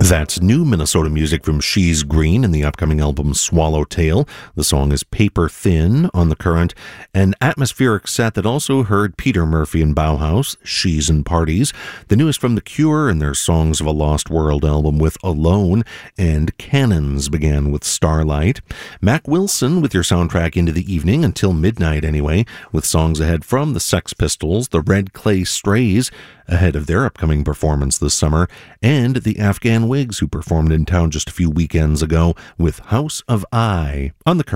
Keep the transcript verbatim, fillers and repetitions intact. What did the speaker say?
That's new Minnesota music from She's Green in the upcoming album Swallowtail. The song is Paper Thin on The Current, an atmospheric set that also heard Peter Murphy and Bauhaus, She's in Parties. The newest from The Cure and their Songs of a Lost World album with Alone, and Cannons began with Starlight. Mac Wilson with your soundtrack into the evening, until midnight anyway, with songs ahead from the Sex Pistols, the Red Clay Strays, ahead of their upcoming performance this summer, and the Afghan Wigs, who performed in town just a few weekends ago with House of I on The Current.